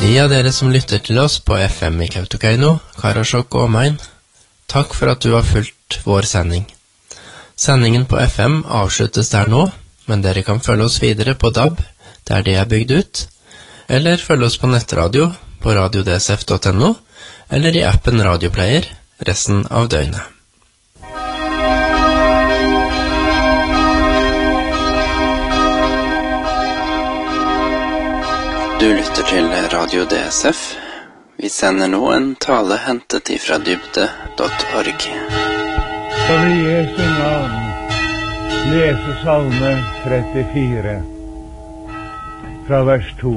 De av dere som lytter til oss på FM i Kautokeino, Karasjok og omegn, takk for at du har fulgt vår sending. Sendingen på FM avsluttes der nå, men dere kan følge oss videre på DAB, der det er bygd ut, eller følge oss på nettradio på radiodsf.no, eller i appen Radioplayer resten av døgnet. Du lytter til Radio DSF. Vi sender nå en tale hentet ifra dybde.org. Skal vi i Jesu navn lese salme 34 fra vers 2.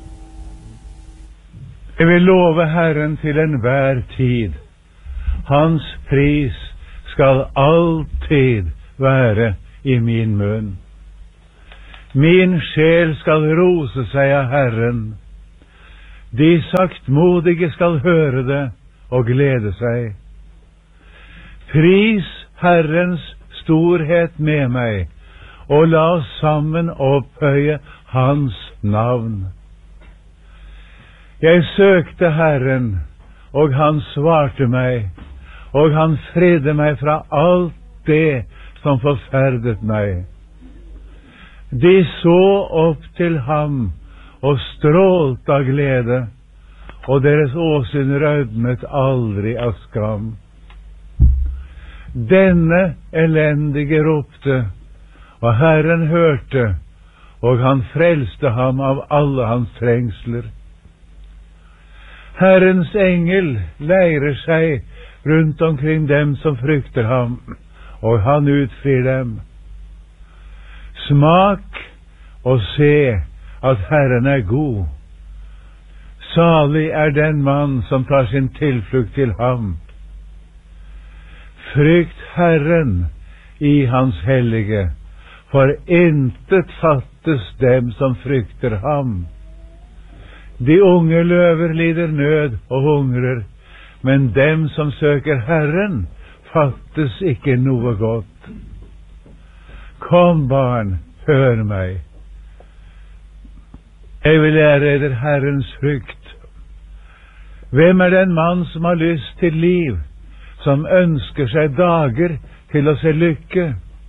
Jeg vil love Herren til enhver tid. Hans pris skal alltid være i min munn. Min sjel skal rose seg av Herren. De saktmodige skal høre det og glede seg. Pris Herrens storhet med meg, og la oss sammen opphøye hans navn. Jeg søkte Herren, og han svarte meg, og han fridde meg fra alt det som forferdet meg. De så opp til ham og strålte av glede, og deres åsyn rødmet aldri av skam. Denne elendige ropte, og Herren hørte, og han frelste ham av alle hans trengsler. Herrens engel leirer seg rundt omkring dem som frykter ham, og han utfrir dem. Smak og se at Herren er god. Salig er den mann som tar sin tilflukt til ham. Frykt Herren i hans hellige, for intet fattes dem som frykter ham. De unge løver lider nød og hungrer, men dem som søker Herren fattes ikke noe godt. Kom, barn, hør meg. Jeg vil lære dere Herrens frykt. Hvem er den mann som har lyst til liv, som ønsker seg dager til å se lykke?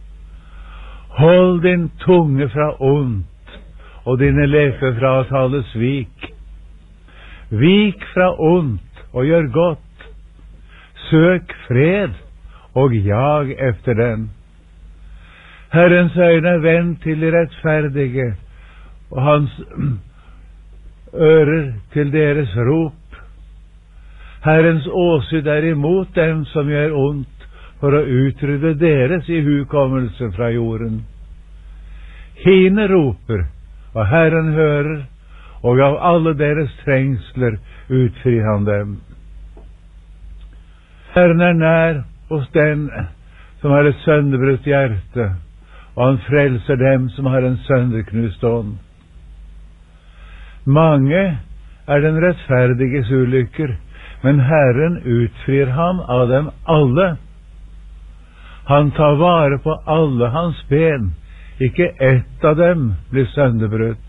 Hold din tunge fra ondt, og dine lepper fra å tale svik. Vik fra ondt og gjør godt. Søk fred og jag efter den. Herrens øyne er vendt til de rettferdige, og hans ører til deres rop. Herrens åsyn er imot dem som gjør ondt, for å utrydde deres ihukommelse fra jorden. Hine roper, og Herren hører, og av alle deres trengsler utfrir han dem. Herren er nær hos den som har et sønderbrutt hjerte, og han frelser dem som har en sønderknust ånd. Mange er den rettferdiges ulykker, men Herren utfrir ham av dem alle. Han tar vare på alle hans ben, ikke ett av dem blir sønderbrutt.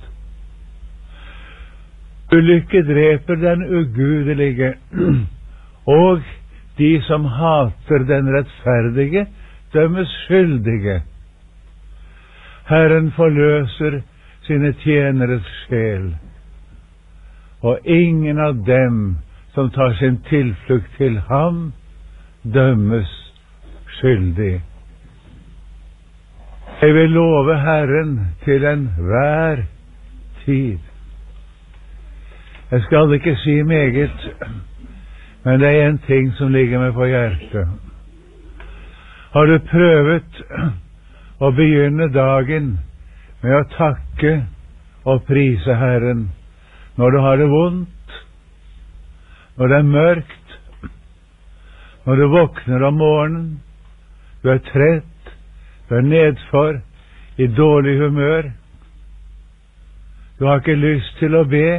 Ulykke dreper den ugudelige, og de som hater den rettferdige, dømmes skyldige. Herren forløser sine tjeneres sjel, og ingen av dem som tar sin tilflukt til ham, dømmes skyldig. Jeg vil love Herren til enhver tid. Jeg skal ikke si meget, men det er en ting som ligger meg på hjertet. Har du prøvet å begynne dagen med å takke og prise Herren når du har det vondt, når det er mørkt, når du våkner om morgenen, du er trett, du er nedfor, i dårlig humør, du har ikke lyst til å be,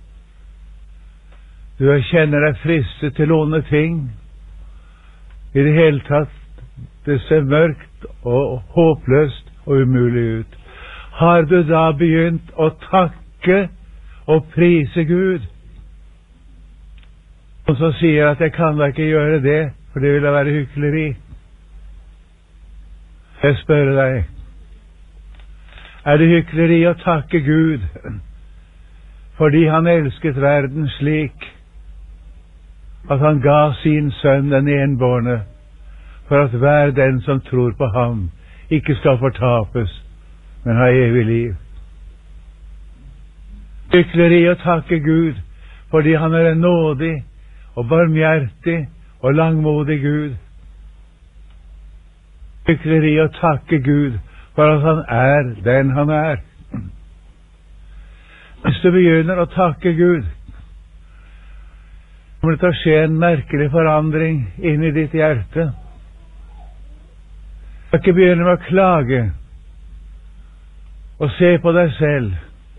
du kjenner deg fristet til onde ting, i det hele tatt, det ser mørkt og håpløst og umulig ut. Har du da begynt å takke og prise Gud? Og så sier at jeg kan da ikke gjøre det, for det ville være hykleri. Jeg spør deg, er det hykleri å takke Gud fordi han elsket verden slik at han ga sin sønn den enbårne, for at hver den som tror på ham ikke skal fortapes, men ha evig liv? Hykleri å takke Gud fordi han er en nådig og barmhjertig og langmodig Gud. Hykleri å takke Gud for at han er den han er. Hvis du begynner å takke Gud, kommer det til å skje en merkelig forandring inn i ditt hjerte. Du skal ikke begynne med å klage og se på deg selv.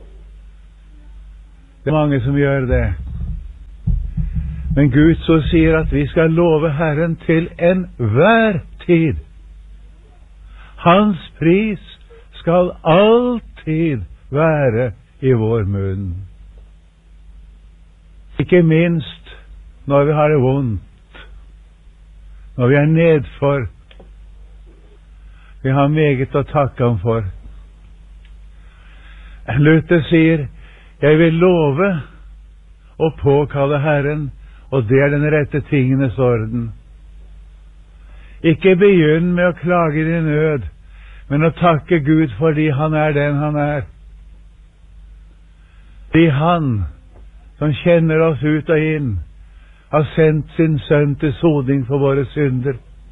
Det er mange som gjør det. Men Gud så sier at vi skal love Herren til enhver tid. Hans pris skal alltid være i vår munn. Ikke minst når vi har det vondt, når vi er nedfor. Vi har meget å takke ham for. Luther sier, jeg vil love og påkalle Herren, og det er den rette tingenes orden. Ikke begynn med å klage din nød, men å takke Gud fordi han er den han er. Fordi han, som kjenner oss ut og inn, har sendt sin sønn til soning for våre synder.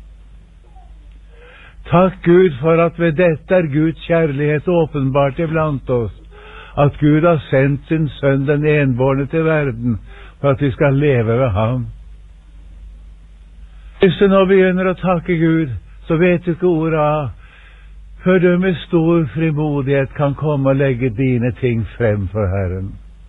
Takk Gud for at ved dette er Guds kjærlighet åpenbart iblant oss, at Gud har sendt sin sønn den enbårne til verden, for at vi skal leve ved ham. Hvis du nå begynner å takke Gud, så vet du ikke ordet av, før du med stor frimodighet kan komme og legge dine ting frem for Herren.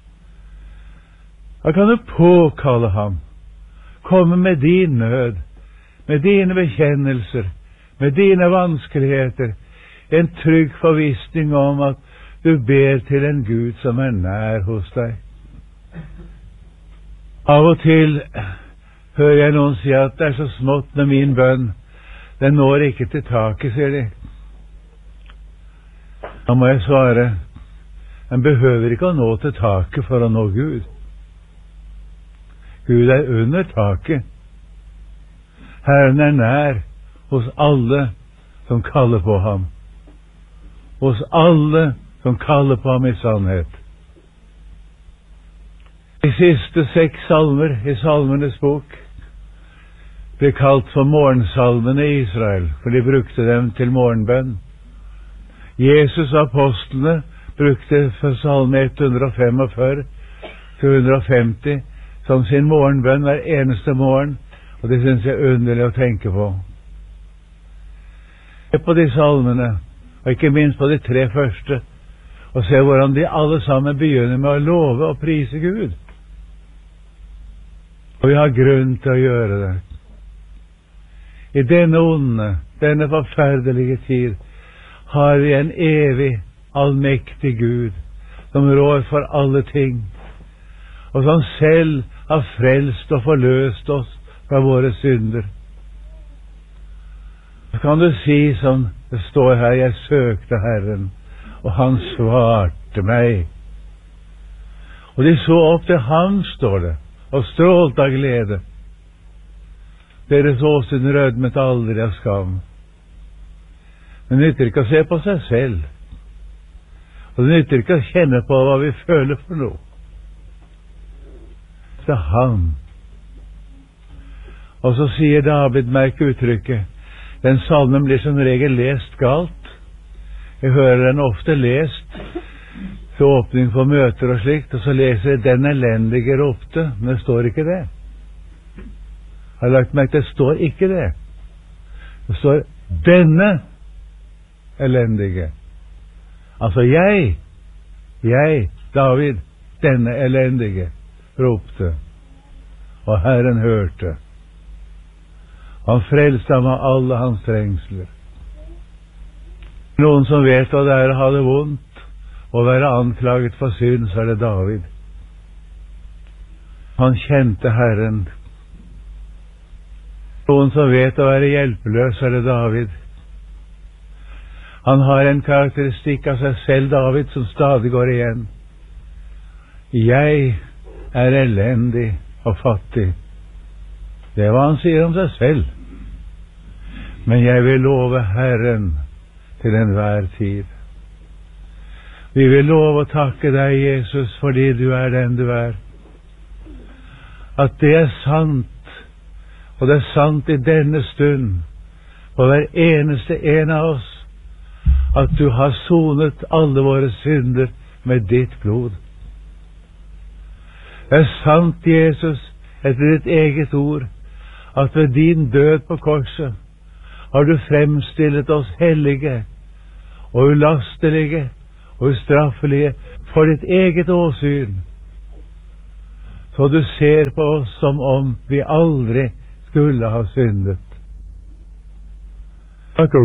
Da kan du påkalle ham, komme med din nød, med dine bekjennelser, med dine vanskeligheter, en trygg forvissning om at du ber til en Gud som er nær hos deg. Av og til hører jeg noen si at det er så smått med min bønn, den når ikke til taket, sier de. Da må jeg svare, den behøver ikke å nå til taket for å nå Gud. Gud er under taket. Herren er nær hos alle som kaller på ham. Hos alle som kaller på ham i sannhet. De siste 6 salmer i Salmenes bok ble kalt for morgensalmene i Israel, for de brukte dem til morgenbønn. Jesus og apostlene brukte for salme 145 til 150 som sin morgenbønn hver eneste morgen, og det synes jeg er underlig å tenke på. Se på de salmene, og ikke minst på de 3 første, og se hvordan de alle sammen begynner med å love og prise Gud. Og vi har grunn til å gjøre det. I denne onde, denne forferdelige tid, har vi en evig, allmektig Gud, som rår for alle ting, og som selv har frelst og forløst oss fra våre synder. Så kan du si som det står her, jeg søkte Herren, og han svarte meg. Og de så opp til ham, står det, og strålte av glede. Deres åsyn rødmet aldri av skam. Det nytter ikke å se på seg selv, og det nytter ikke å kjenne på hva vi føler for noe. Det er ham. Og så sier David, merk uttrykket, den salmen blir som regel lest galt. Jeg hører den ofte lest til åpning for møter og slikt, og så leser jeg den elendige ropte, men det står ikke det. Jeg har lagt meg til, det står ikke det. Det står denne elendige. Altså jeg, David, denne elendige, ropte, og Herren hørte. Han frelste ham av alle hans trengsler. Noen som vet hva det er å ha det vondt, og være anklaget for synd, så er det David. Han kjente Herren. Noen som vet å være hjelpeløs, er det David. Han har en karakteristikk av seg selv, David, som stadig går igjen. Jeg er elendig og fattig. Det er hva han sier om seg selv. Men jeg vil love Herren til enhver tid. Vi vil love å takke deg, Jesus, fordi du er den du er. At det er sant, og det er sant i denne stund, for hver eneste en av oss, at du har sonet alle våre synder med ditt blod. Det er sant, Jesus, etter ditt eget ord, at ved din død på korset har du fremstillet oss hellige og ulastelige og ustraffelige for ditt eget åsyn, så du ser på oss som om vi aldri skulle ha syndet. Takk